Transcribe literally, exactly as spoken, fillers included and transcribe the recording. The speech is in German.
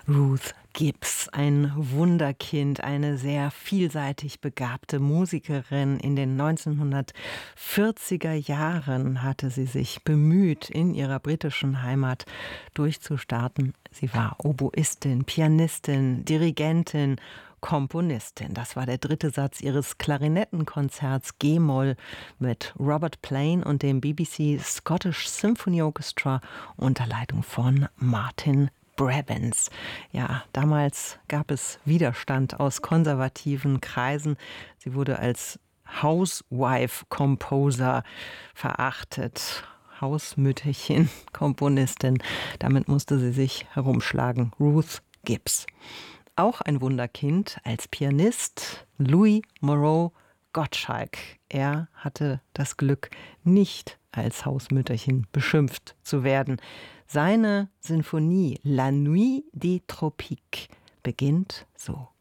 Ruth Gibbs, ein Wunderkind, eine sehr vielseitig begabte Musikerin. In den neunzehnhundertvierziger Jahren hatte sie sich bemüht, in ihrer britischen Heimat durchzustarten. Sie war Oboistin, Pianistin, Dirigentin, Komponistin. Das war der dritte Satz ihres Klarinettenkonzerts G-Moll mit Robert Plain und dem B B C Scottish Symphony Orchestra unter Leitung von Martin Brabants. Ja, damals gab es Widerstand aus konservativen Kreisen. Sie wurde als Housewife-Composer verachtet. Hausmütterchen, Komponistin. Damit musste sie sich herumschlagen. Ruth Gibbs. Auch ein Wunderkind als Pianist, Louis Moreau Gottschalk. Er hatte das Glück, nicht als Hausmütterchen beschimpft zu werden. Seine Sinfonie La Nuit des Tropiques beginnt so.